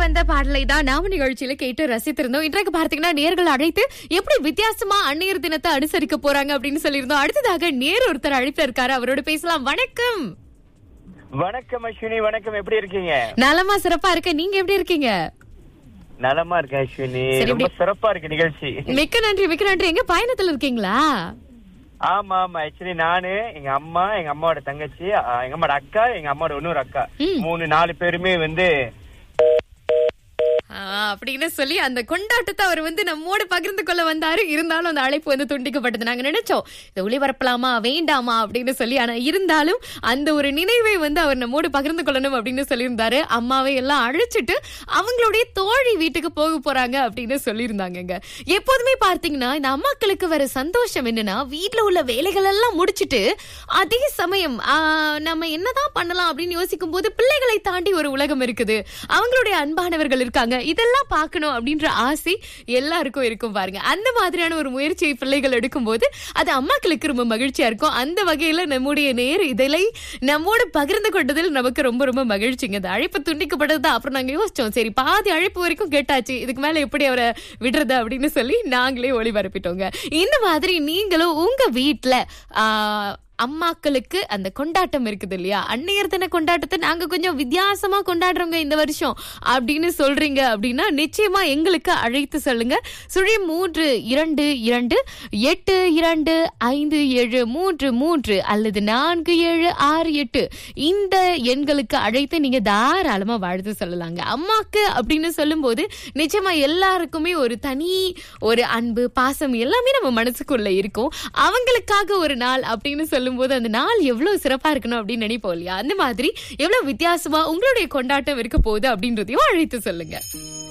வந்த பாடலை தான் நாம நிகழ்ச்சியில கேட்டு ரசித்திருந்தோம். இன்றைக்கு பார்த்தீங்கன்னா நேர்கள் அழைத்து எப்படி வித்தியாசமா அன்னையர் தினத்தை அனுசரிக்க போறாங்க அப்படின்னு சொல்லியிருந்தோம். அடுத்ததாக நேர் ஒருத்தர் அழைத்து இருக்காரு, அவரோட பேசலாம். வணக்கம். வணக்கம் அஸ்வினி, வணக்கம். எப்படி இருக்கீங்க? நலமா சிறப்பா இருக்க, நீங்க எப்படி இருக்கீங்க? நலமா இருக்கேன் அஸ்வினி, ரொம்ப சிறப்பா இருக்கு நிகழ்ச்சி. மிக்க நன்றி, மிக்க நன்றி. எங்க பயணத்துல இருக்கீங்களா? ஆமா ஆமா, ஆக்சுவலி நானு, எங்க அம்மாவோட தங்கச்சி, எங்க அம்மாவோட அக்கா, எங்க அம்மாவோட இன்னொரு அக்கா, 3-4 பேருமே அப்படின்னு சொல்லி அந்த கொண்டாட்டத்தை அவர் நம்மோடு பகிர்ந்து கொள்ள வந்தாரு. இருந்தாலும் அந்த அழைப்பு துண்டிக்கப்பட்டது. நாங்க நினைச்சோம் இதை ஒளிபரப்பலாமா வேண்டாமா அப்படின்னு சொல்லி. ஆனா இருந்தாலும் அந்த ஒரு நினைவை அவர் நம்மோடு பகிர்ந்து கொள்ளணும் அப்படின்னு சொல்லியிருந்தாரு. அம்மாவை எல்லாம் அழைச்சிட்டு அவங்களுடைய தோழி வீட்டுக்கு போக போறாங்க அப்படின்னு சொல்லியிருந்தாங்க. எப்போதுமே பார்த்தீங்கன்னா இந்த அம்மாக்களுக்கு வர சந்தோஷம் என்னன்னா, வீட்டுல உள்ள வேலைகள் எல்லாம் முடிச்சிட்டு அதே சமயம் நம்ம என்னதான் பண்ணலாம் அப்படின்னு யோசிக்கும் போது பிள்ளைகளை தாண்டி ஒரு உலகம் இருக்குது, அவங்களுடைய அன்பானவர்கள் இருக்காங்க, இதெல்லாம் பார்க்கணும் அப்படின்ற ஆசை எல்லாருக்கும் இருக்கும் பாருங்க. அந்த மாதிரியான ஒரு முயற்சியை பிள்ளைகள் எடுக்கும் போது அது அம்மாக்களுக்கு ரொம்ப மகிழ்ச்சியா இருக்கும். அந்த வகையில நம்முடைய நேர் இதழை நம்மோடு பகிர்ந்து கொண்டதில் நமக்கு ரொம்ப ரொம்ப மகிழ்ச்சிங்க. இந்த அழைப்பு துண்டிக்கப்பட்டதுதான். அப்புறம் நாங்க யோசிச்சோம், சரி பாதி அழைப்பு வரைக்கும் கேட்டாச்சு, இதுக்கு மேல எப்படி அவரை விடுறது அப்படின்னு சொல்லி நாங்களே ஒளிபரப்பிட்டோங்க. இந்த மாதிரி நீங்களும் உங்க வீட்டுல அம்மாக்களுக்கு அந்த கொண்டாட்டம் இருக்குது இல்லையா, அன்னையர் தின கொண்டாட்டத்தை நாங்க கொஞ்சம் வித்தியாசமா கொண்டாடுறோங்க இந்த வருஷம் அப்படின்னு சொல்றீங்க அப்படின்னா நிச்சயமா எங்களுக்கு அழைத்து சொல்லுங்க. 0332825733 அல்லது 4768 இந்த எண்களுக்கு அழைத்து நீங்க தாராளமா வாழ்த்து சொல்லலாங்க. அம்மாக்கு அப்படின்னு சொல்லும் போது நிச்சயமா எல்லாருக்குமே ஒரு தனி ஒரு அன்பு, பாசம் எல்லாமே நம்ம மனசுக்குள்ள இருக்கும். அவங்களுக்காக ஒரு நாள் அப்படின்னு சொல்லும்போது அந்த நாள் எவ்வளவு சிறப்பா இருக்கணும் அப்படின்னு நினைப்போம் இல்லையா, அந்த மாதிரி எவ்வளவு வித்தியாசமா உங்களுடைய கொண்டாட்டம் இருக்க போகுது அப்படின்றதையும் அழைத்து சொல்லுங்க.